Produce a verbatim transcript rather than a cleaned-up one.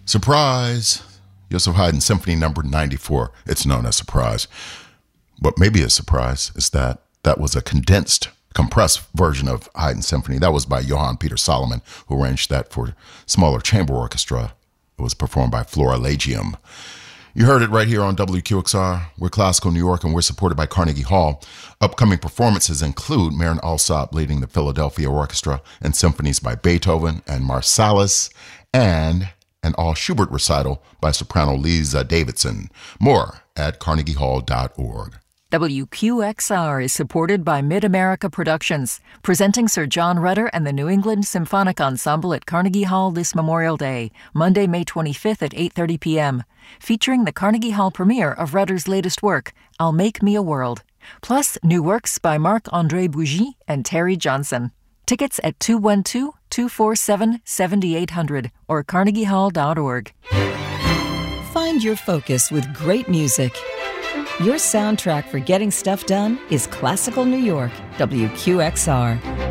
Surprise! Joseph Haydn Symphony Number ninety-four. It's known as Surprise. What may be a surprise is that that was a condensed, compressed version of Haydn Symphony. That was by Johann Peter Solomon, who arranged that for smaller chamber orchestra. It was performed by Florilegium. You heard it right here on W Q X R. We're Classical New York, and we're supported by Carnegie Hall. Upcoming performances include Marin Alsop leading the Philadelphia Orchestra and symphonies by Beethoven and Marsalis, and an all Schubert recital by soprano Lisa Davidson. More at carnegie hall dot org. W Q X R is supported by Mid-America Productions, presenting Sir John Rutter and the New England Symphonic Ensemble at Carnegie Hall this Memorial Day, Monday, May twenty-fifth at eight thirty p.m., featuring the Carnegie Hall premiere of Rutter's latest work, I'll Make Me a World, plus new works by Marc-André Bougie and Terry Johnson. Tickets at two one two, two four seven, seven eight zero zero or carnegie hall dot org. Find your focus with great music. Your soundtrack for getting stuff done is Classical New York, W Q X R.